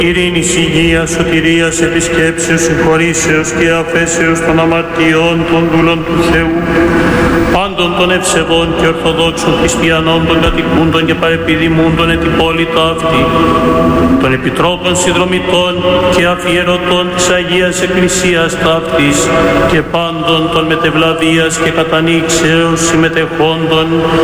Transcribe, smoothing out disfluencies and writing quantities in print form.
Ειρήνης, υγείας, σωτηρίας, επισκέψεως, συγχωρήσεως και αφέσεως των αμαρτιών των δούλων του Θεού, πάντων των ευσεβών και ορθοδόξων χριστιανών, των κατοικούντων και παρεπιδημούντων εν την πόλη ταύτη, των επιτρόπων συνδρομητών και αφιερωτών της Αγίας Εκκλησίας ταύτης και πάντων των μετευλαβίας και κατανοίξεως συμμετεχόντων